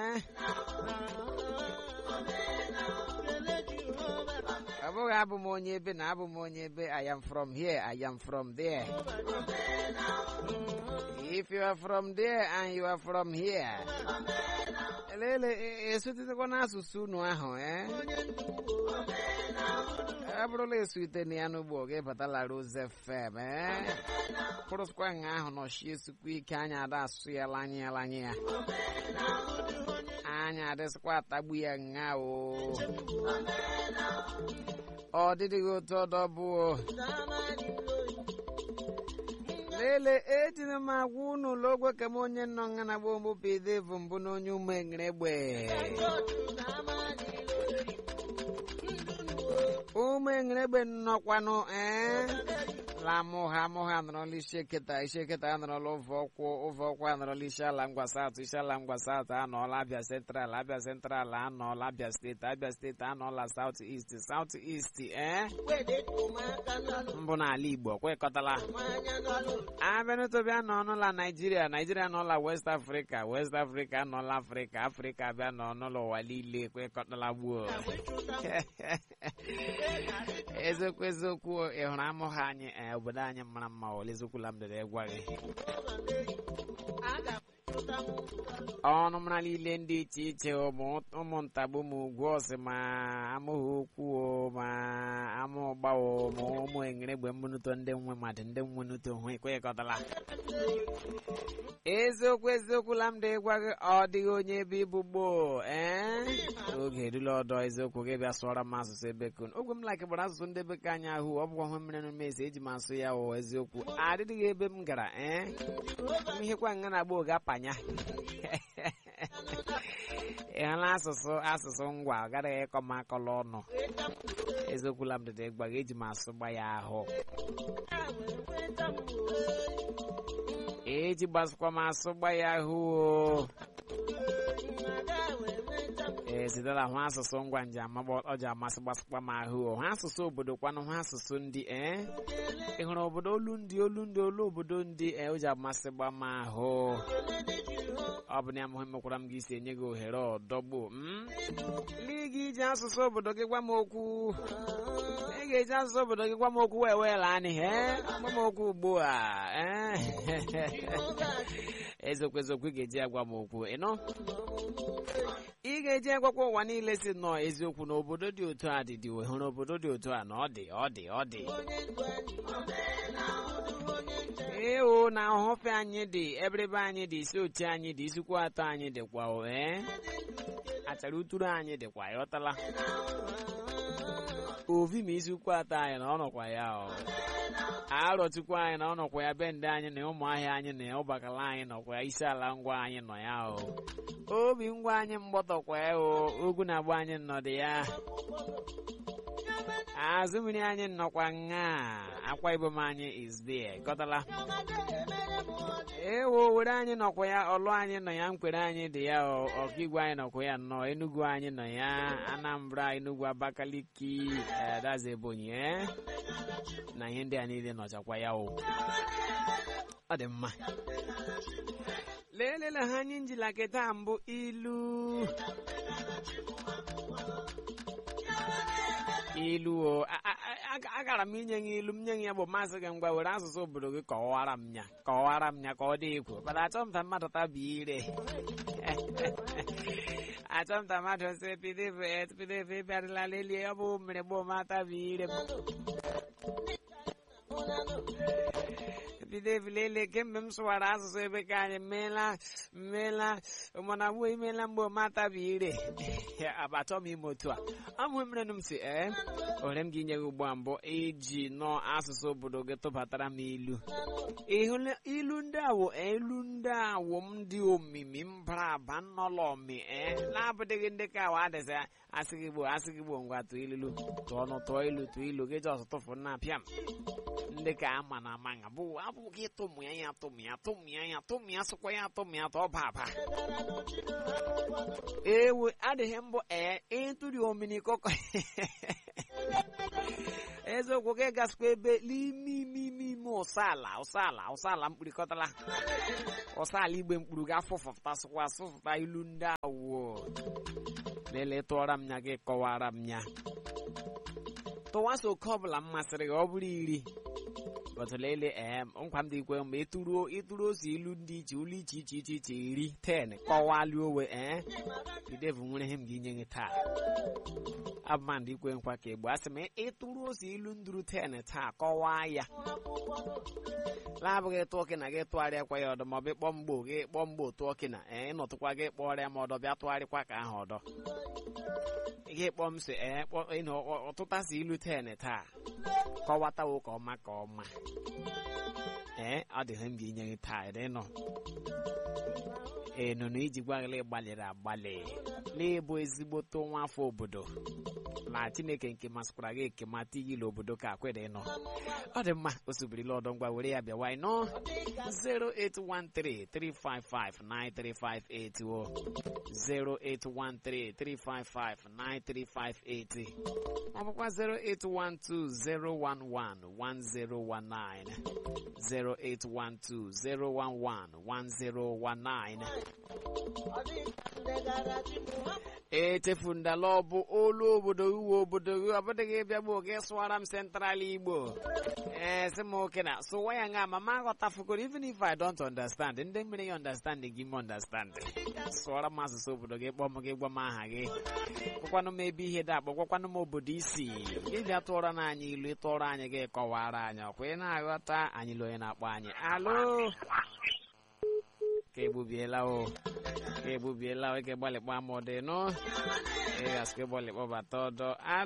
Abụghị abụ m onye ebe na abụ m onye ebe. I am from here, I am from there. If you are from there and you are from here, lele esutekwa n'asụsụ unu ahụ abụrụla esute na ya n'ugbo gị batala Rose FM kpụrụsịkwa nga ahụ nọchie esukwa ike anya ada asụ ya lanye ya anya adịsịkwa atagbu ya nga ọ dịdịghị otu ọdọ bụ lele ejiri m agwa unu logwe ka m onye nọ nga na gbo mbụ pidevu mbụ na onye ume ngregbe ume ngregbe nnọkwanụ lamụha nọrọla isheketa anọrọla ụvọkwụ anọrọla isi ala mgbasa atụ anọọla Abia Central anọọla Abia steeti anọọla South East mbụ n'ala Igbo kwekọtala abịanụtobịa nọọnụla Nigeria nọọla West Africa nọọla Africa bịa nọọnụla ụwa niile kwekọtala gbuo eziokwu ị hụrụ amụghị anyị obodo anyị mara mma olezokwula m dere gwa gị ọnụ mara niile ndị iche iche ụmụntabụ ma ugwu ọsị ma amụghị okwu ma ama ụgbawo ma ụmụ engeregbe mmenuto ndị nwe mmadụ ndị nwenuto hụ ekwekọtala eziokwu la m dị gwa gị ọ dịghị onye ebe ịbụ gboo oge erula ọdọ eziokwu gị bịa sụọrọ m asụsụ ebekun ogwe m like gbara asụsụ ndị bekee anyị ahụ ọ bụkwa nwe mere n'umesi eji m asụ ya eziokwu adịghị ebe m gara ihekwa nga na gboo ga-apanya ịhụla asụsụ ngwa ọ garaghị ịkọ m akọla ọnụ eziokwu la m dị gwa gị eji m asụ gba ya ahụ eji gbasịkwa m asụ gba ya ahụ sitela hụ asụsụ ngwa njem ọ ji amasị gbasịkwa m ahụ hụ asụsụ obodo kwanụ hụ asụsụ ndị ị hụrụ obodo olu obodo ndị o ji amasị gba m ahụ ọ bụ na ya mụhe mekwara m gị isi enye gị ohere ọdọgbo gị iji asụsụ obodo gị gwa m okwu ị ga-eji asụsụ obodo gị gwa m okwu wee weela anyị gwa m okwu ugbu a eziokwu ị ga-eji agwa m okwu ị ga-eji agwakwa ụwa niile si nọọ eziokwu na obodo dị otu a dị hụrụ obodo dị otu a na ọ dị o na ahụfe anyị dị eberebe anyị dị isi oche anyị dị isikwu atọ anyị dịkwa achara uturu anyị dịkwa ịghọtala ovi ma isikwu atọ anyị na ọ nọkwa ya arọchukwu anyị na ọ nọkwa ya be ndị anyị na ụmụahịa anyị na ụbakala anyị nọkwa ya isi ala ngwa anyị nọ ya obi ngwa anyị mgbọtọkwa ya ogwu na agba anyị nọdụ ya azụ mmiri anyị nnọkwa nga Akwa Ibom anyị is there gọtala were anyị nọkwa ya ọlụ anyị nọ ya nkwere anyị dị ya ọkaigwe anyị nọkwa ya nnọọ Enugu anyị nọ ya Anambra Enugu Abakaliki daze Ebonyi na ihe ndị a niile nọchakwa ya ọ dị mma lelela ha anyị njila keta mbụ ilu agara m inye gị ilu m nye ya bụ maazị gị ngwa were asụsụ obodo gị kọwara m ya ka ọ dị egwu mana achọmta mmadụ tabi ire achọmta mmadụ sị pdf bịarịla lelie ọ bụ mere gboo ma tabi ire pdf lele kemgbe m sụwara asụsụ ebe ka anyị mmeela mana gbuo imeela mgbe ma tabi ire achọ m ime otu a amụghị mere m si ohere m gị nye gị ugbu a mbụ iji nọọ asụsụ obodo gị tụbatara m ilu ilu ndị awụ m dị omimi mbara aba nnọlọmi na-abụdịghị ndị ka awa adịsị asị gị gboo ngwa tụọ ilulu tụọ ilu gị ji ọsụtụfụ na apịa m ndị ka ama na ama nga abụ gị tụmụ ya sụkwa ya ọba aba ewu adịghị mbụ ịtụri omini kọkọ eziokwu gị gasịkwa ebe n'ime n'ime ụsala mkpurịkọtala ụsala igbe mkpuru ga-afụfụta ilu ndị awụọ lelee tụọra m ya gị kọwara m ya tụwasa oke ọbụla m masịrị gị ọ bụrụ 10 bọtụlele nkwa m dị ikwe mgbe ịtụrụ ose ilu ndị iche ụlọ iche 10 kọwalị owe idevu nwere ihe m ga-inye gị taa abụmandị ikwe nkwa ka egbu asị m ịtụrụ ose ilu nduru 10 taa kọwaa ya labụghị tụọ kị na gị tụgharịakwa ya ọdọ maọbụ kpọọ mgbo tụọ kị na ịnọtụkwa gị kpọrọ ma ọdọ bịa tụgharịkwa ka ahụ ọdọ gị kpọọ m sị ọtụtasị ilu 10 taa kọwatawo ka ọma ọ dịghị m ga-enye gị taa ịnọ nụnụ iji gwagịla gbalịrị agbalị n'ịbụ ezigboto nwa afọ obodo na Chineke nke masịkwara gị ekemata igile obodo ka akwere ịnọ ọ dị mma o subirila ọdọ ngwa were ya bịawa ịnọ 08133559358 08133559358 ọ bụkwa 08120111019 08120111019 echefundala ọ bụ olu obodo uwe obodo abụdịghị bịagbu oge sụwara m Central Igbo sị m oke na sụwa ya nga ma ma ghọtafugoro even if I don't understand ndị mmiri ya understand gị m understand sụwara m asụsụ obodo gị kpọọ m gị gwa m aha gị gwakwanụ m ebe ihe dị akpọ gwakwanụ m obodo isi gị bịa tụọrọ na anyị ilu ịtụọrọ anyị gị kọwara anyị ọkwa ị na-aghọta anyị ile onye na-akpọ anyị alo ka egbubiela ike gbalịkpọ amọdụ nụ ịgasị gbalịkpọ bata ọdọ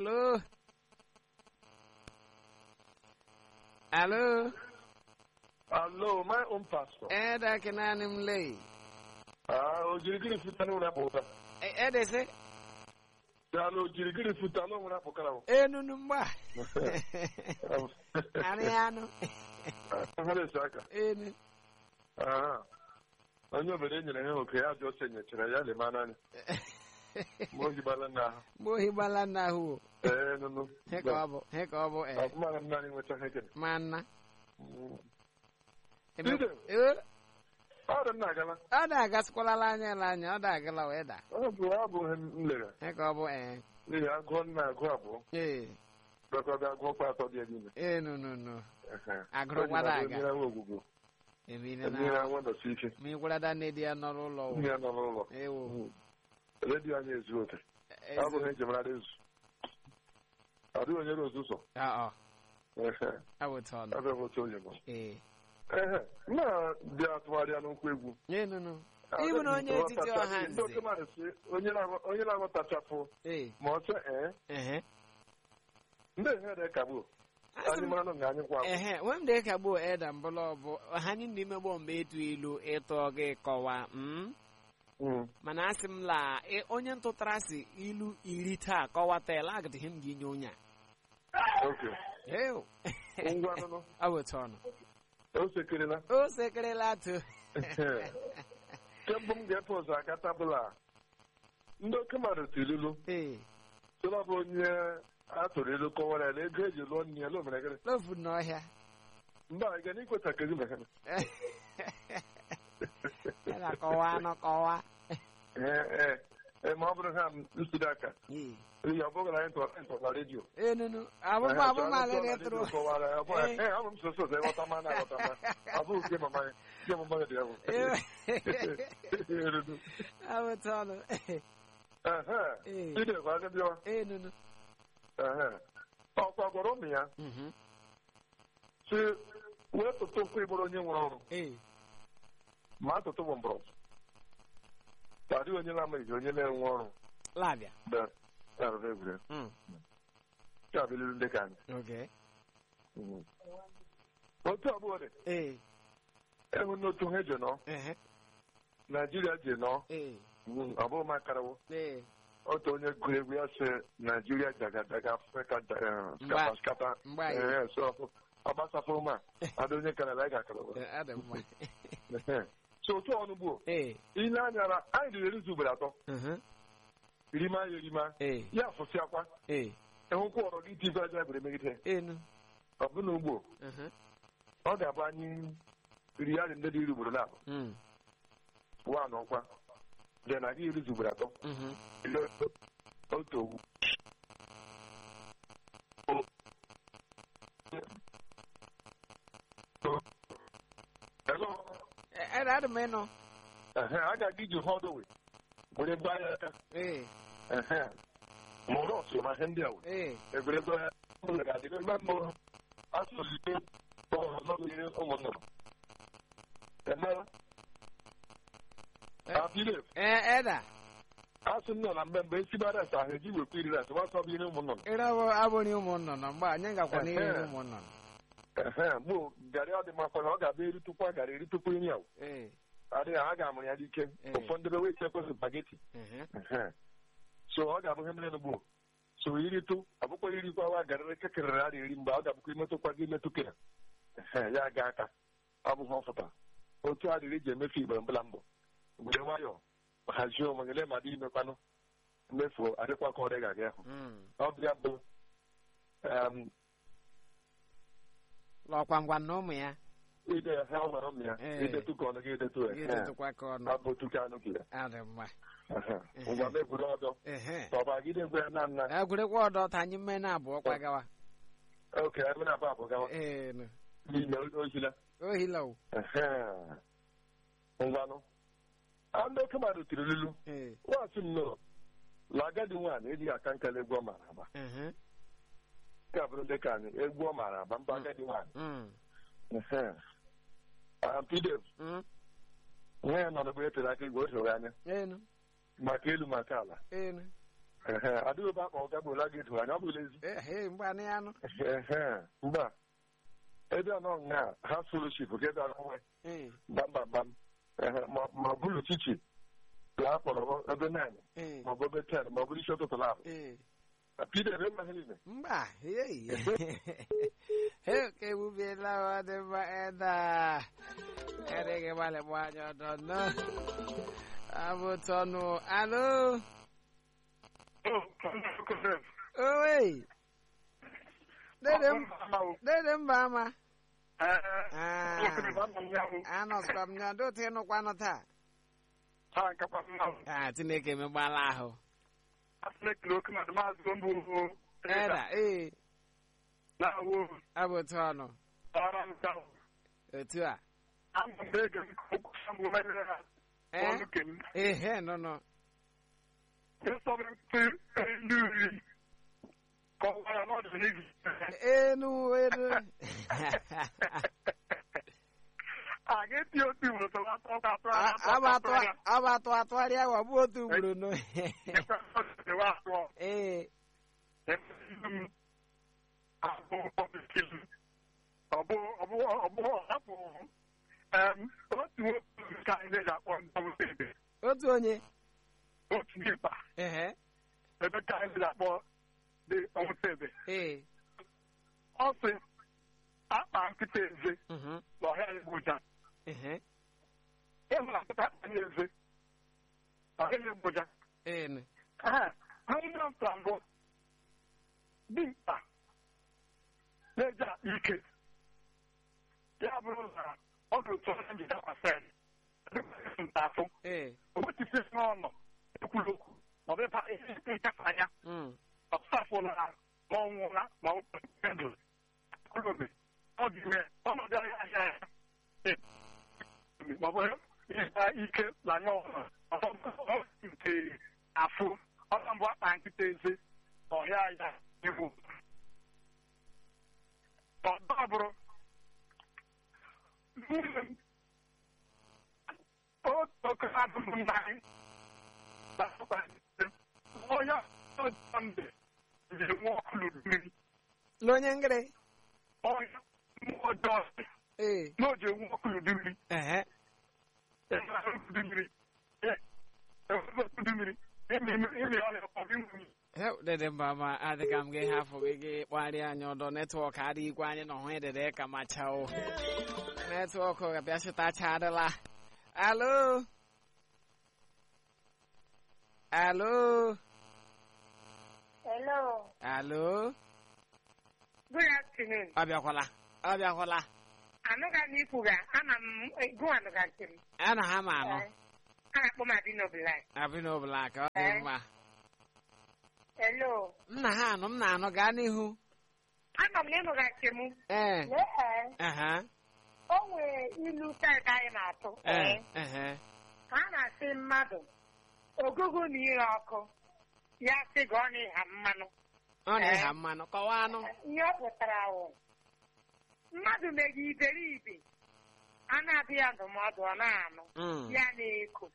alo my own pastor daki naanị m lei o jiri gịnị futa n'ụlọ apụta edese o jiri gịnị futa n'ụlọ apụkara enunu mgba anụ enu onye obodo enyere ha oke ya dị ose nyechara ya lema n'anya mohigbala nna ahụ nụnụ he ka ọ bụ ọbụmara m naanị nweta ha ekele manna ọ dị m na-agala ọ da-agasịkwalala anya ọ da-agala wee da ọ bụ ihe m lere he ka ọ bụ n'ihi agụọ nna agụ abụọ bekọga agụọkwa atọ dị ebe nụnụ agụrụkwada aga ogwugwu ma ị gwara nne di ya nọrọ ụlọ ewu redio anyị ezu oke ọ bụ ihe njemara ezu ọ dịghị onye rozu ụzọ abịaghị onye nọ na-bịa atụgharịa n'okwu egwu ịbụ na onye etiti ọha nze onye na-aghọtachapụ ma ọ sị ndị ehere kagbuo anyị mara na anyị kwa wem dị ka gboo eda mbụla ọbụ anyị n'ime gboo mgbe etu ilu ịtụ gị kọwa mana asị m la onye ntụtara si ilu 10 taa kọwatala agadighị m gị nye onye a weta ọnụ o sekerela atụ kemgbe m ga-efe ụzọ aka tabụla ndị oke mmadụ tilulu tụlọ bụ onye a tụrụ ilu kọwara ya na ego eji lụọ nne ya lo mere gịrị lofu n'ọhịa mba ị ga na ikweta ka gị mere kọwa ma ọ bụrụ ha nside aka ọ bụghị na anyị tụrụ na redio kọwara ya abụ m soso ọzọ ịghọta ma na-aghọta ma ọ bụghị nke mama ya dị ya bụ idekwa agị bịa ọkwa gwara ụmụ ya si wee tụtụ nkwụ ịbụrụ onye nwere ọrụ ma atụtụ bụ mbọrọ adịghị onye na-amaghị onye na-enwe ọrụ abịaliri ndị ka anyị otu abụọ dị ịhụ n'otu ha eji nọ Naijiria ji nọ ọ bụghị makarawo otu onye gụrụ egwu ya sị Naijiria jagadaga Afrịka skata ọgbasafụrụ ma adị onye kanala ga-akara so otu ọnụgbuo ile anyara anyị riri erizu ugboro 3 rima ya erima ya fụsịakwa ịhụkwa ọrọ gị tigwe aja bere megide ọ bụ na ugbo ọ ga-abụ anyị iri ya ndị dị iri ugboro na-abụ wa n'ọkwa dị na gị iri ugboro atọ otu ogwu a ga-aga iji họdụ we were gba ya aka mụrụ ọsụ ma ihe ndị a egwere gba ya ụlọ ga-adịgo ebe mụrụ asụsụ ọzọgịrị ụmụnnụrụ emere eda asụ nọ na mgbe esibara asa ahụ eji wekwa iri asa gbasọ bụ ire ụmụnnụrụ ịrabụ abụrụ ụmụnnụnụ mgbe anyị gakwa n'ire ụmụnnụnụ mgbe garị ọ dị makwa na ọ ga-abịa eritukwa garị eritukwa iri ahụ adịghị ha ga-amụrụ ya n'ike ụfọdụ ebe wee chekwa spageti so ọ ga-abụ ihe mere n'ugbo so iritu abụkwa irikwa wa garịrị kekerere a eri mgbe ọ ga-abụkwa imetụkwa gị metụke ya ga aka abụghị ọfụta otu a dịrị iji emefu igbe mbụla mbụ mgbe nwayọọ hazie onwe gị lemada imekwanụ mmefu adịkwa ka ọ dịghị aga ahụ ọ bịa bụ lọkwa ngwa na ụmụ ya ide ha nwere ụmụ ya idetu ka ọnụ gị idetu abụ tuke anụ gị ya ngwa meburu ọdọ tọba gide egwe ya na nna egwuregwu ọdọ ta anyị mme na abụọ kwagawa oke ebe na abụ abụ gawa n'ime ohila ngwanụ ndị oke mmadụ tiri lulu wasị m nụrụ na agadi nwaanyị ejighị aka nkele egwu ọ mara aba ka bụrụ dị ka anyị egwu ọ mara aba mba agadi nwaanyị Pidem nwa ya nọ n'ebe etere aka igwe o doro anya maka elu maka ala adịghị ebe akpa ọga bụla gị doro anya ọ bụla ezi mgba ebe anọ nga ha fellowship ka ebe anọ nwe gbamgbam ma bụrụ chichi ka a kpọrọ ebe 9 maọbụ ebe 10 maọbụ isi ụtụtụ labụ Pidem ebe niile mba que bubiela de baeda erege vale boaño dono abutonu allo oi dedem bama anos kwamnya do tenu kwano ta tineke me gbala ahụ era abụtụ ọnụ otu a ehe nọ nọ enu abatụ atụgharịa wa bụ otu ugboro nọ ee otu onye otu dịkpa ebe ka anyị na-akpọ dị ọmụtebe ọ sị akpa nkịta eze n'ọhịa Igboja ịhụ na nkịta akpa eze n'ọhịa Igboja ha ndị ọmụta mbụ dimkpa na-eji akpa ike ya bụrụ na ọ ga-otu ọnya njide akwasa ya ntafụ o wetisi n'ọnọ ekwuru okwu ma ọ bụ ihe nchafe anya ọtụtụ na ma ọ nwụra ma ọ bụ ndụ kwurobe ọ ga-eme ọnọdụ ahịa ya ma ọ bụ ihe ike na anya ọhụrụ nke afụ ọzọ mbụ akpa nkịta eze ọhịa ya egwu ọdọ bụrụ nwunye m otu oke abụrụ nna anyị onye ọjọọ mbe jiri nwa ọkụ lụrụ mmiri l'onye ngịrị onye mmụọ ọjọọ na o ji nwa ọkụ lụrụ mmiri dede mba ma adịka m gị hafụ gị kpagharịa anyị ọdọ netwọk adịghịkwa anyị na ọhụ edede ka machao netwọk ga-abịa chịtacha adịla alo alo hello alo good afternoon ọ bịakwala anụga n'ikwuga ana m gụwa anụga nke m. Ana ha ma anụ. A na-akpọ m Abino Black. Abino Black, ọ dị mma. Hello. M na ha anụ, m na-anụ, gaa n'ihu. Ana m n'ịnụga nke m. O nwere ilu taịda anyị na-atụ. Ka a na-asị mmadụ ogugu na ire ọkụ ya sị gị ọ na-ịha mmanụ. Ọ na-ịha mmanụ, kọwaa anụ. Ihe ọ pụtara wụ mmadụ megi iberibe a na-adịghị ndụmọdụ ọ na-anụ ya na-eko.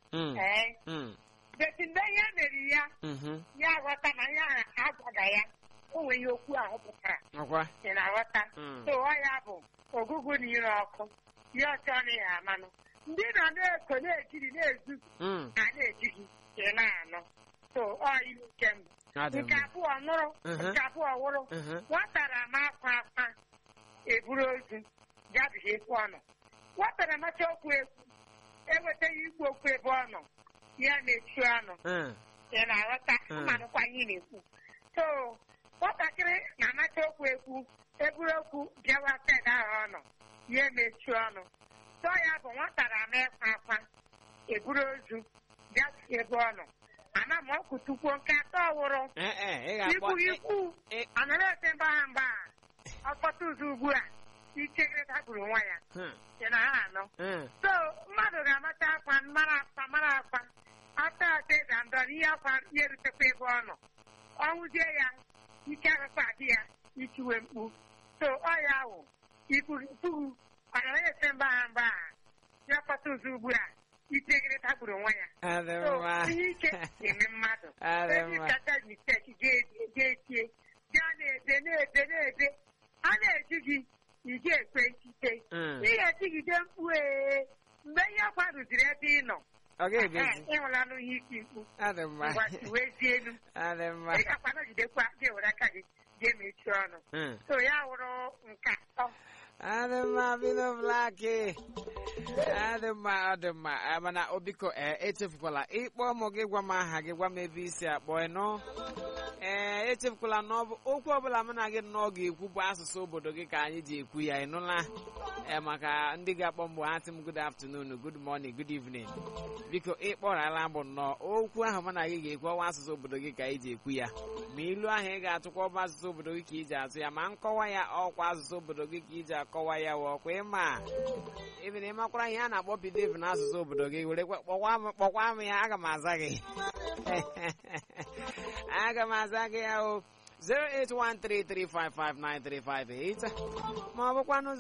Deti mgbe ihe mere ya ya aghọta na ya agwaga ya o nwere ihe okwu ahụ pụtara. Ị na-aghọta? So ọ ya bụ ogugu na ire ọkụ ya ọchọ na-ịha mmanụ. Ndị nọ na-eko na-ejiri na-ezuzu na na-ejighị ka ị na-anụ. So ọ ilu nke mbụ. Nke abụọ nụrụ, nke abụọ wụrụ nwatara m akwa akwa eburu ozu gabighị ekwu ọnụ. Nwatara macha okwu ekwu ewetaghị igbu okwu ebe ọ nọ ya na-echu ọnụ. Ị na-aghọta mmanụkwa ihe na-ekwu. So nwatakịrị na-amacha okwu ekwu eburu okwu bịawa saịdị ahụ ọ nọ ya emechu ọnụ. So ya bụ nwatara m ekwa akwa eburu ozu gabighị ebe ọ nọ. Ana m ọkụtukwuo nke atọ wụrụ ikwu anara ete mgbagha ọkpọta ụzọ ugbu a ichere dagburu nwa ya dị na ha anọ. So mmadụ ga-amata akwa mara akwa ata ata eza ndọ n'ihe akwa ya erutekwa ebe ọ nọ. Ọnwụzie ya ike agakwa adị ya ichiwe mkpu. So ọ ya wụ ikwu anara ete mgbagha ya ọkpọta ụzọ ugbu a itegere dagburu nwa ya. So ihe ike eme mmadụ ezi kata misteki ga-etie gaa na-ede a na-eji gị iji ekwe ikike ị ga-etigide mkpu mgbe ihe ọkwa rụziri ebe ị nọ ịhụla n'ihe iti mkpu ngwaziwezie elu ị gakwa nọgidekwa ga-ewere aka gị ga-emechi ọnụ. So ya wụrụ nke atọ. Adịmma Abino Black, adịmma mana obiko echefukwala ịkpọ ụmụ gị gwa m aha gị, gwa m ebe isi akpọ ịnụ. Echefukwala na okwu ọbụla mụ na gị nọ ga-ekwu bụ asụsụ obodo gị ka anyị ji ekwu ya, ịnụla. Maka ndị ga-akpọ mbụ ha sị m good afternoon, good morning, good evening. Biko ịkpọrala mbụ nnọọ okwu ahụ mụ na gị ga-ekwu ọwa asụsụ obodo gị ka anyị ji ekwu ya. Ma ilu ahụ ị ga-atụkwa ọba asụsụ obodo gị ka iji atụ ya, ma nkọwa ya ọkwa asụsụ obodo gị ka iji akọwa ya ọkwa ịma ebe na ịmakwara ihe a na-akpọ pdf na asụsụ obodo gị were kpọkwa m ya, aga m aza gị aga m aza gị ya o 08133559358 ma ọ bụkwanụ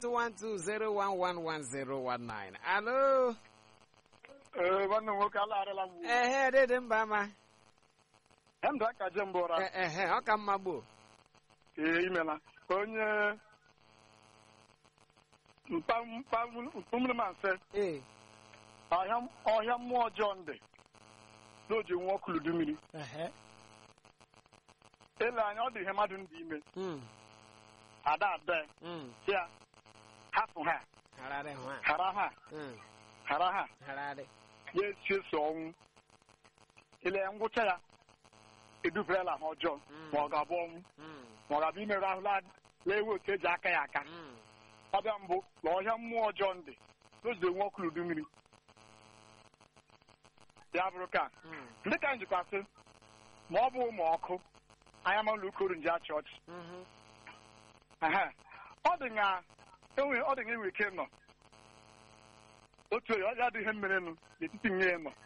08120111019. Alo. Nwanne nwoke alagharịla m. Dede mba ama. Ndụ aka je mbụ ụra. Ọ ka mma gboo. Imela onye mkpụmrịmansị ọhịa mmụọ ọjọọ ndị n'oji nwa ọkụ ludu mmiri. Ele anya ọ dị ihe mmadụ ndị ime ada ya hapụ ha hara ha ya esi eso ọnwụ. Ele ngwụcha ya eduferela ha ọjọọ ma ọ ga-abụ ọnwụ ma ọ ga-abụ imerụ ahụ lewe otu eji aka ya aka. Ọbịa mbụ na ọhịa mmụọ ọjọọ ndị n'ozi nwa ọkụ ludu mmiri ya bụrụ ka ndị ka njikwasị ma ọ bụ ụmụ ọkụ anya ma ụlọ ukoru nje achị ọchị. Ọ dị na enwere ike nọ otu onye ọja dị ihe mmerenụ n'etiti nye nọ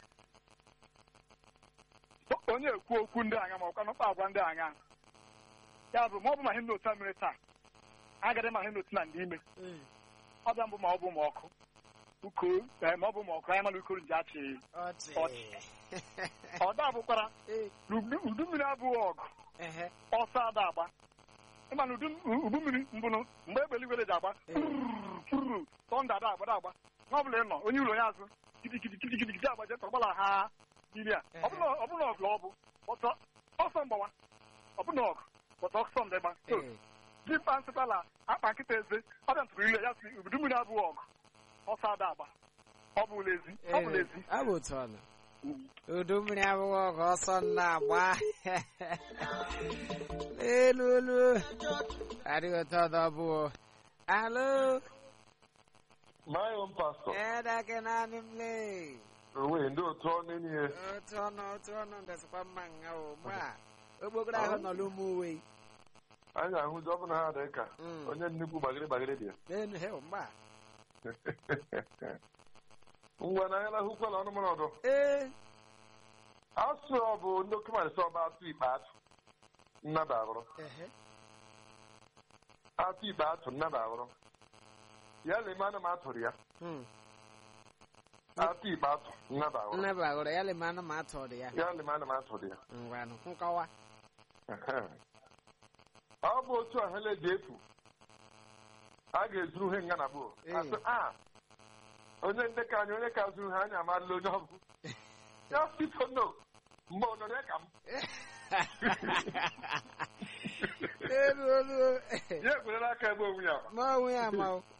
onye ekwu okwu ndị anya ma ọkwa nọkpa agwa ndị anya ya bụ ma ọ bụ ma ihe ndị otu a mere taa agaghị ma ihe ndị otu na ndị ime. Ọbịa mbụ ma ọ bụ ma ọkụ ma ọ bụ ma ọkụ anya mana ukoru nje achị ọchị. Ọda bụkwara na udu mmiri abụghị ọgụ ọsọ ada agba. Ịma na udu mmiri mbụnụ mgbe egbe eluigwe ji agba tọnda ada agba na ọ bụla ị nọ onye ụlọ ya azụ gidigidi agbaje tọgbala ha mmiri a ọ bụla ọgụ ọ bụ ọsọ mgbawa ọ bụla ọgụ pọta ọsọ ndịgba dimkpa nsịtala akpa nkịta eze ọ bịa ntụrụ ile ya si udu mmiri abụghị ọgụ ọsọ ada agba ọ bụ ezi abụ otu ọnụ udu mmiri abụghị ọgụ ọsọ nna agba elu adịghị otu ọdụ ọbụọ. Alo. My own pastor. Eda kenanimle. We ndo tone ni. Tono ndasukwa manga o ma. Ogbogara ho no lumu we. Anya hu job na ha deka. Onye nnukwu bagere dia. Enu he o ma. Ngwa na yala hu kwala onu monodo. Asu obu ndo kuma so ba atu ipa atu. Nnaba agoro. Atu ipa atu nnaba agoro. Ya le mana ma atụrụ ya. Atu ipa atu nnaba agoro. Nnaba agoro ya le mana ma atụrụ ya. Ya le mana ma atụrụ ya. Ngwanu nkawa. Ọ bụ otu ahele dị efu. A ga-ezuru he nga na bụ. Asị onye ndị ka anyị onye ka zuru ha anyị amalụ onye ọbụ. Ya sito no. Mgbe ọ nọrọ ya ka m. Ya ekwerela aka ebe onwe ya. Ma onwe ya ma o.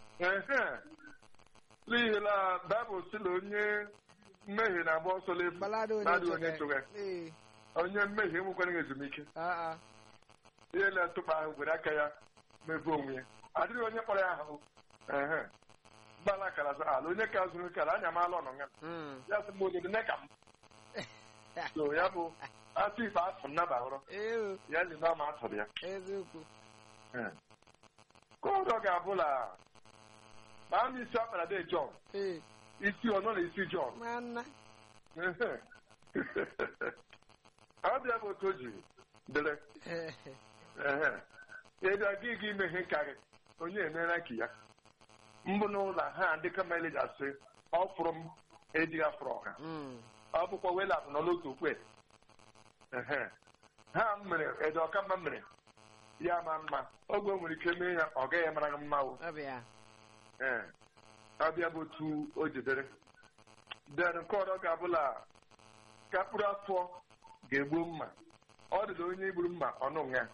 N'ihi na Baịbụl sị na onye mmehie na-agba ọsọ n'efu na-adị onye chụgha. Onye mmehie enwekwara ezumike. Ihe na-atụkpa ahụ gwere aka ya mebu onwe ya. Adịghị onye kpọrọ ya ahụ. Gbala akara sọ ala onye ka zuru kara anya maala ọnọ nga. Ya sị m ododo ne ka m. So ya bụ atụ ife afọ nnaba ọrụ. Ya ji na ma atụrụ ya. Eziokwu. Ka ọdọ ga-abụla ma a isi akpara de John. Isi ọnọ na isi John. Ọ bịa bụ otu o ji dere. Ebe a gị ime ihe karị onye emere ka ya. Mbụ n'ụlọ ha ndị kama ele gasị ọ fụrụ m ejighị afụrụ ọha. Ọ bụkwa wela abụ n'otu okwe. Ha mere ede ọka mma mere ya ma mma oge o nwere ike mee ya ọ gaghị mara mma wụ. Ọ bịa bụ otu o jidere. Den nke ọzọ ga-abụla ka mkpụrụ afọ ga-egbu mma. Ọ dịda onye igburu mma ọnụ nga.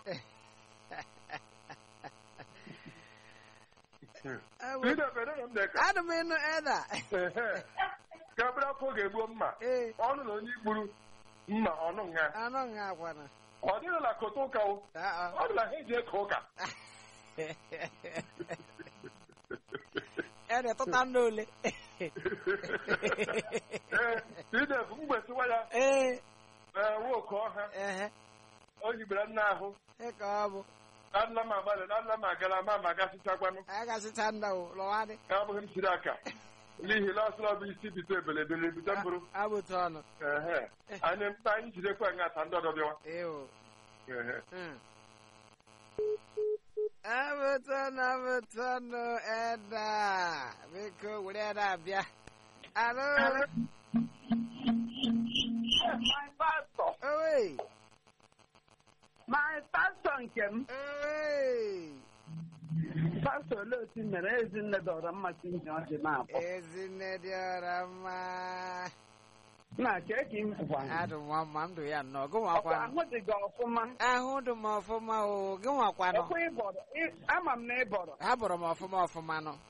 Adụ m ịnụ eda. Ka mkpụrụ afọ ga-egbu mma. Ọnụ na onye igburu mma ọnụ nga. Ọnụ nga kwana. Ọ dịghị na kota ụka o. Ọ dị na ha eji eke ụka. Ede tụta ndị ole. Idef mgbesiwa ya. Nwoke ọha. O yibere nna ahụ. Ka ọ bụ. Adịla m agbalị, adịla m agala ma gasịchakwanụ. A gasịcha ndị o, lọwa dị. Abụghị m siri aka. N'ihi na ọsọrọ bụ isi bite ebelebele bite mbụrụ. Abụtụ ọnụ. Anyị jidekwa nga ata ndị ọdọ bịawa. Abụtụ ọnụ eda. Biko were eda abịa. Alo. My pastor. Owe. My pastor nke m. Pastor Loti mere Ezinne dọrọ mmasị ihe ọ dị na-abụ. Ezinne dịọrọ mma. Na keki m fụkwa. Adụ m mma ndụ ya nnọọ gị nwakwanụ. Ahụ dị gị ọfụma. Ahụ dị m ọfụma o gị nwakwanụ. Ekwe ịbọrọ ama m na ịbọrọ. Ha bọrọ m ọfụma nọ.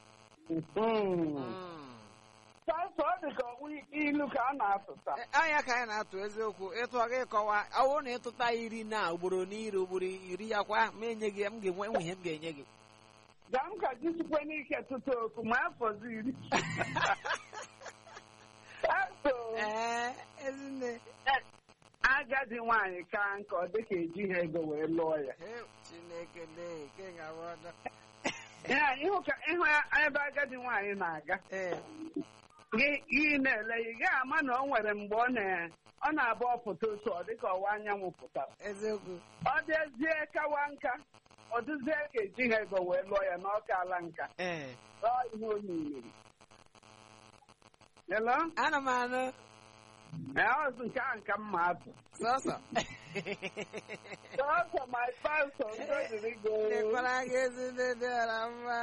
Sọsọ ọ dị ka ilu ka a na-atụta. Anya ka anyị na-atụ eziokwu ịtụ gị kọwa ọwụ na ịtụta iri na ugboro n'iri ugboro iri ya kwa ma enye gị m ga-enwe ihe m ga-enye gị. Ga m ka jisikwe n'ike tụta oku ma afọzi iri. Ezinne. Agadi nwaanyị ka nke ọ dị ka ejighị ego wee lụọ ya. Chineke na-eke gawa ọdọ. Ịhụ ebe agadi nwaanyị na-aga. Gị na-ele ị ga-ama na ọ nwere mgbe ọ na-abụ ọpụta otu ọ dịka ọwa anyanwụ pụtara. Eziokwu. Ọ dịzie kawa nka ọ dịzie ka ejighị ego wee lụọ ya n'ọka ala nka. Lụọ ihe onye mere. Hello? Ana m anụ. Ọzọ nke a nka mma atụ. Sọsọ. Sọsọ my pastor ndodiri go. Ịkwara gị Ezinne dịọrọ mma.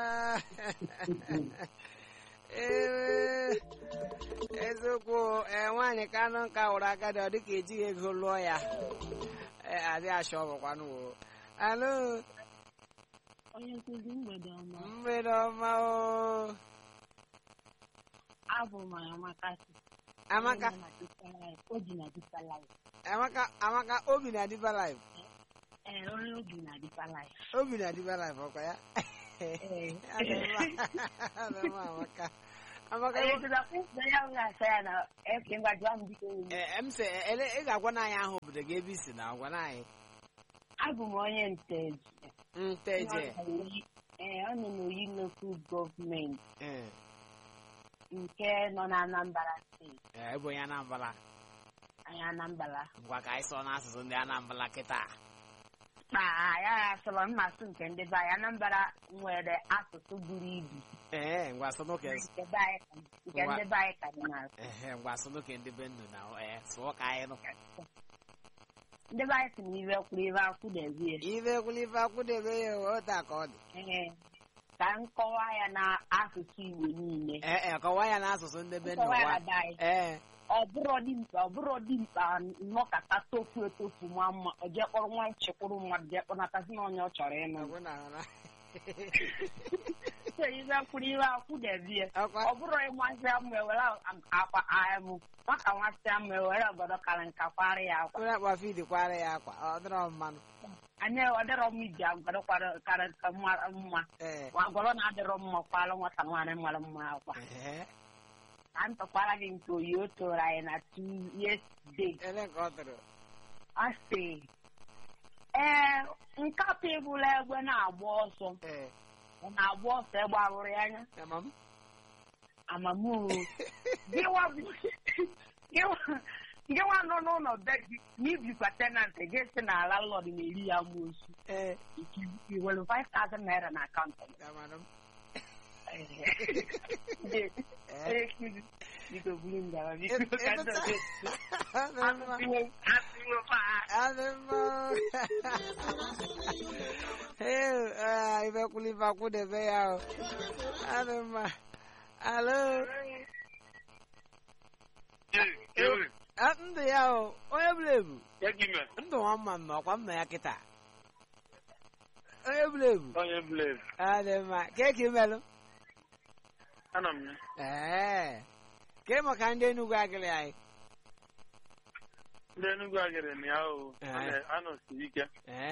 Eziokwu nwaanyị ka anụ nka wụrụ agadi ọ dịka ejighị ego lụọ ya. Adị achọ ọbụkwanụ o. Alo. Onye nkụzi mgbede ọma. Mgbede ọma o. Abụ m Amaka. Amaka. Obi na Deeper Life. Amaka Obi na Deeper Life. Onye Obi na Deeper Life. Obi na Deeper Life ọkwa ya. Adịmma Amaka. Amaka em se ele ị ga-agwa na anyị ahụ obodo gị ebe isi na agwa na anyị. Abụ m onye Nteje. Nteje. Ọ nọ n'Oyi Local Government. Nke nọ na Anambra Steeti. Ebe onye Anambra. Anyị Anambra. Ngwa ka anyị sọ n'asụsụ ndị Anambra kịta. Ya asọrọ mmasị nke ndị be anyị. Anambra nwere asụsụ buru ibu. Ngwa sọ n'oke. Nke ndị be anyị ka dị na. Ngwa sọ n'oke ndị be ndụ na sụọ ka anyị nụ. Ndị be anyị si na ive kwuru ive akwụdebe ya. Ive kwuru ive akwụdebe ya otu a ka ọ dị. Ka nkọwa ya na asụsụ Igbo niile. Kọwaa ya na asụsụ ndị be ndụ. Ọ bụrụ dimkpa nnọkọta tofu etofu ma mma o jee kpọrọ nwa nchekwuru mmadụ jee kpọnatazi na onye ọ chọrọ ịnụ. Ive kwuru ive akwụdebe ya. Ọ bụrụ ịmasị amụ ewere akwa amụ maka nmasị amụ ewere obodo kara nka kwara ya akwa. Onye akpa fidi kwara ya akwa ọ dịrọ mmanụ. Anyị ọ dịrọ m iji agwado kara nka mma. Agwado na-adịrọ mma kwara nwata nwaanyị mara mma akwa. Ka m tọkwara gị nke oyi o toro anyị na yesterday. Ọ sị nkapị ebula egbe na-agba ọsọ. Ọ na-agba ọsọ egbe arụrụ ya anya. Amamuru. Gịwa nọ n'ụlọ be gị n'ibikwa tenant ga-esi na ala lọd na-eri ya amoosu. Iwere 5,000 naira na akaụntụ. Ibe kuliva kudebe ya. Adema. Hello. Ndụ ya o, onye bulebu. Ndụ nwamma m ọkwa mma ya kịta. Onye bulebu. Adema. Keke melụ. Ana m. Ke maka ndị Enugu agịrị anyị. Ndị Enugu agịrị na ya o. Anọ siri ike.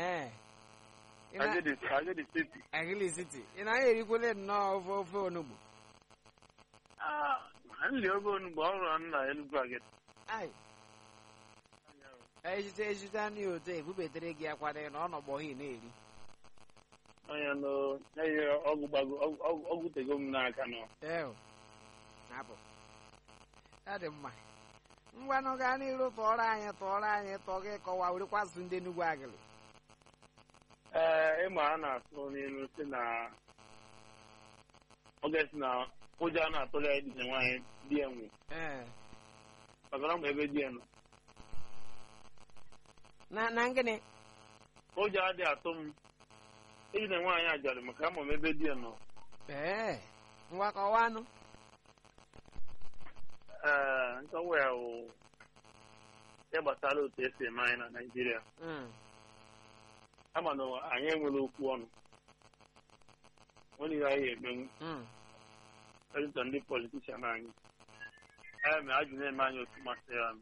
Agịrị City. Agịrị City. Ị na-anya erikwele nnọọ ofe onugbu. Nli ofe onugbu ọrụ na Enugu agịrị. Ejite anyị otu ebubetere gị akwado na ọ nọgbọghị na-eri. Onye nọ ọgwụ tego m n'aka nọ. Napụ. Ya dị mma. Ngwanụ gaa n'iru tụọrọ anyị tụọ gị kọwa werekwa asụsụ ndị Enugu agịrị. Ịma a na-asụ n'ilu si na oge si na ụjọ a na-atụrụ ya dị na nwaanyị di ya nwe. Ọgara m ebe di ya nọ. Na ngịnị? Ụjọ adịghị atụ m. Iji na nwaanyị ajọrọ maka ama m ebe di ya nọ. Ngwa kọwanụ. Nkọwa ya wụ ya gbasara otu esi eme anyị na Naịjirịa. Ama na anyị enwere okwu ọnụ. Onye anyị emenwu. Ezita ndị politishan anyị. Mere ajụ na-eme anyị otu masị ya.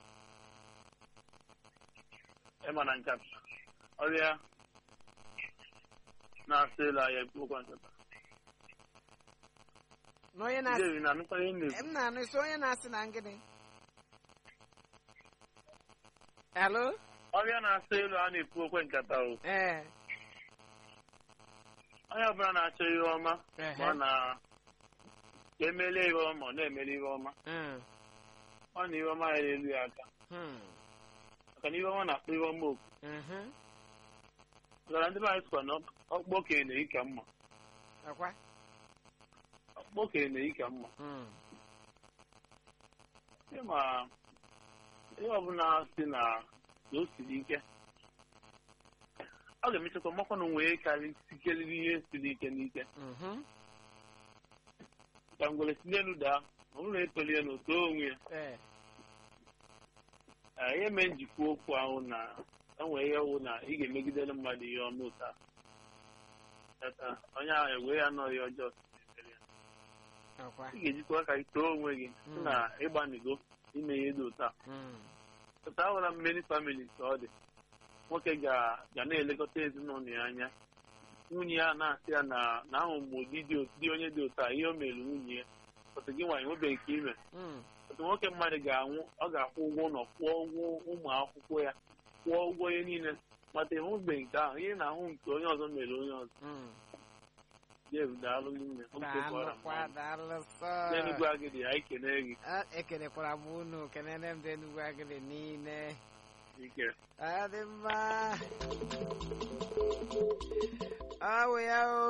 Ịma na nkata. Ọrịa na-asị ịla ya ekwu okwu nkata. N'onye na-asị. M na-anụ isi onye na-asị na ngịnị. Hello? Ọrịa na-asị ịlụ a na-ekwu okwu nkata o. Onye ọbụla na-achọ ihe ọma ma na ka emele ihe ọma ọ na-emele ihe ọma. Ọ na ihe ọma ya elu ya aka. Maka na ihe ọma na-akpọ ihe ọma okwu. Gara ndị be anyị sịkwa na ọkpọ okenye na-eyi ka mma. Ọkpọ okenye na-eyi ka mma. Ịma ihe ọbụla si na o siri ike ọ ga-emechakwa makwa na onwe sikeliri ihe siri ike n'ike. Ka ngwere si n'elu daa ọ bụrụ na etoli ya n'otu onwe ya. Ihe mee njikwa okwu ahụ na enwe ihe wụ na ị ga-emegidere mmadụ ihe ọma ụta onye ahụ ewe ya nọ ihe ọjọọ ị ga-ejikwa aka too onwe gị si na ịgbanigo ime ihe dị ụta ụta ahụra mmeri famili ka ọ dị. Nwoke ga na-elekọta ezinụlọ ya anya. Nwunye ya na-asị ya na ahụ mgbe ụdị onye dị ụta ihe o mere nwunye ya otu gị nwaanyị nwebeghị nke ime otu nwoke mmadụ ga-anwụ ọ ga-akwụ ụgwọ ụlọ kwụọ ụgwọ ụmụ akwụkwọ ya kwụọ ụgwọ ihe niile mata ịhụbeghị nke ahụ ihe na-ahụ nke onye ọzọ mere onye ọzọ daalụ n'ime Enugu Agidi anyị kene gị ekelekwara m unu kenere m dị Enugu Agidi niile ike adị mma awụ ya o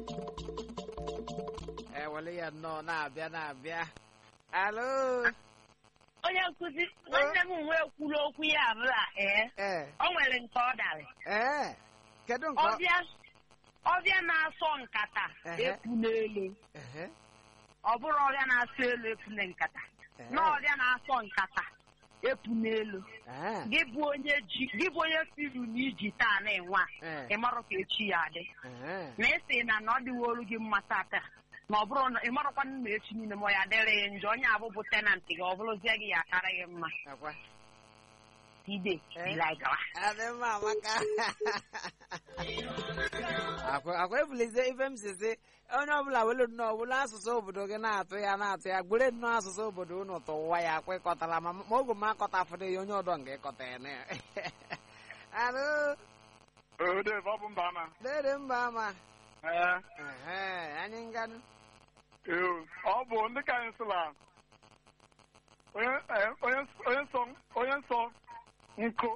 ewere ya nnọọ na-abịa alo onye nkụzi nwanne m nwe kwuru okwu ya abụla o nwere nke ọ darị kedu nke ọbịa na-asọ nkata epu n'elu ọ bụrụ ọbịa na-asọ elu epu na nkata na ọbịa na-asọ nkata epu n'elu gị bụ onye firu n'iji taa na-enwe ịmarụ ka echi ya adị na esi na ọ dịwolu gị mma tata na ọ bụrụ na ịmarakwa na echi niile ma ya dịrị njọ onye abụbụ tenantị gị ọ bụrụzie gị ya akara gị mma ide akwa ebulizie ife m sizi onye ọbụla welu nnọọ ọbụla asụsụ obodo gị na-atụ ya gbure nnọọ asụsụ obodo unu tụwa ya kwekọtara ma oge m akọtafụrụ ya onye ọdọ nga ịkọta ya na dede mba ama anyị nganụ ọ bụ ndị ka anyị sịla onye nsọ nkụ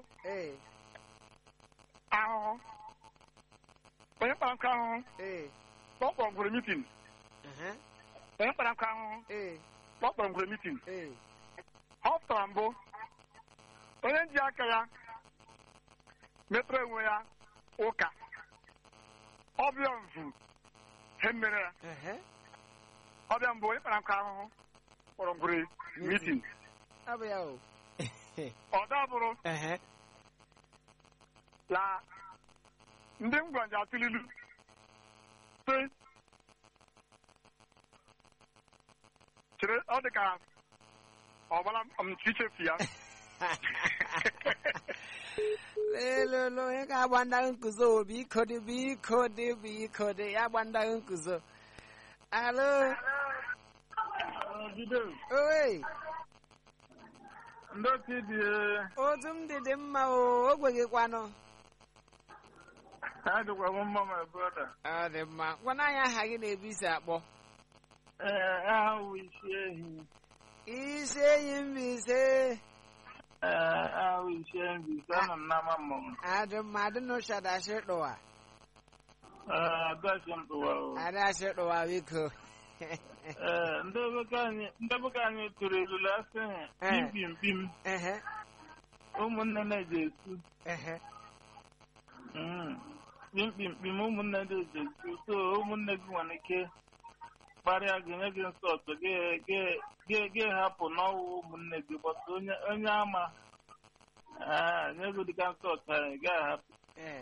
ahụhụ onye kpara nkụ ahụhụ kpọkpọrọ ngwere mitin onye kpara nkụ ahụhụ kpọkpọrọ ngwere mitin ọ pụtara mbụ onye ji aka ya metụrụ onwe ya ụka ọbịa mvu he mere ya ọbịa mbụ onye kpara nkụ ahụhụ kpọrọ ngwere mitin ọda bụrụ la ndị ngwanja atụlilu chere ọ dị ka ọbara mchichefu ya lelo onye ga-agba ndị nkuzo biko dị ya gba ndị nkuzo alo owe otu m dị mma ogwe gị kwanụ ọ dị mma gwana anyị aha gị na-ebu isi akpọ isi ehi Mbaise adị mma adị n'ụshadashi ɗụwa adashi ɗụwa biko ndị bụka anyị tụrụ elulu asị mkpimkpim ụmụnne na-eji esu mkpimkpim ụmụnne na-eji esu so ụmụnne gị nwere ike kparịa gị nye gị nsọtụ gị hapụ n'ọwụ ụmụnne gị gbọta onye ama nye gị dịka nsọtụ anyị ga-ahapụ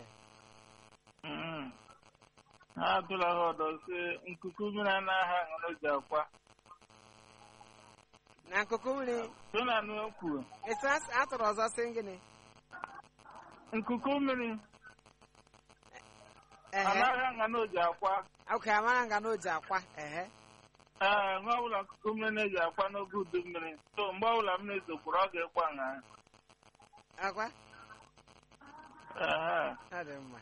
ha adụla ha ọdọ si nkuku mmiri anaghị aṅụrụ ji akwa na nkuku mmiri so na anụ kwuru atụrụ ọzọ si gịnị nkuku mmiri anaghị aṅụ ji akwa oke amara nga n'oji akwa nwa ọbụla nkuku mmiri na-eji akwa n'oge udu mmiri so mgbe ọbụla mmiri zokwuru ọ ga-ekwa nha akwa ọ dị mma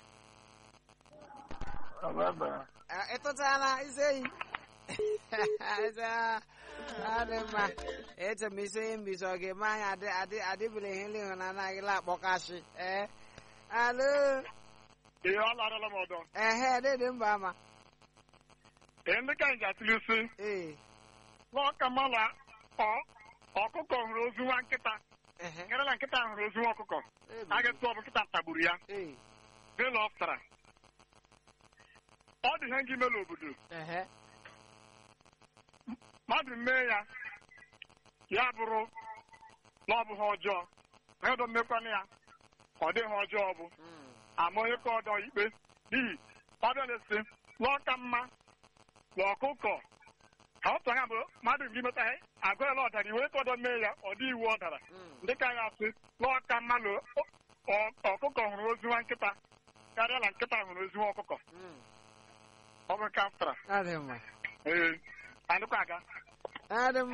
ịtụtala isi ehi adị mma eche m isi ehi Mbaise ọ ga-eme anyị adịbụla ihe nri ịhụnanya gị akpọkashi alo dịdị mba ama ndị ka anyị ga-atụlisi n'ọkamala ọkụkọ hụrụ ozu nwa nkịta karịa nkịta hụrụ ozu nwa ọkụkọ a ga-etu ọ bụ nkịta tagburu ya bela ọ pụtara ọ dị ihe ngị mere obodo mmadụ mee ya ya bụrụ na ọ bụghị ọjọọ na ọdọ mmekwana ya ọ dịghị ọjọọ bụ ama onye ka ọdọ ikpe n'ihi ọ bịa na-esi n'ọka mma na ọkụkọ ka ọ tụrụ ha bụ mmadụ gị meta agụrụla ọdara iwe ka ọdọ mee ya ọ dị iwu ọ dara ndị ka ya asị n'ọka mma na ọkụkọ hụrụ ozu nwa nkịta karịa na nkịta hụrụ ozu nwa ọkụkọ ọ bụ nke a pụtara ee andịkwa aga Adam